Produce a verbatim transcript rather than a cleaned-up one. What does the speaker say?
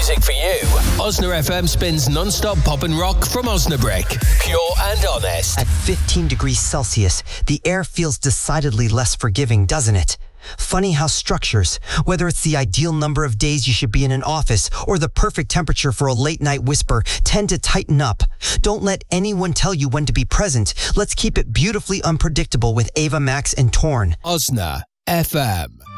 music for you. Osna F M spins non-stop pop and rock from Osnabrick. Pure and honest. At fifteen degrees Celsius, the air feels decidedly less forgiving, doesn't it? Funny how structures, whether it's the ideal number of days you should be in an office or the perfect temperature for a late-night whisper, tend to tighten up. Don't let anyone tell you when to be present. Let's keep it beautifully unpredictable with Ava Max and Torn. Osna F M.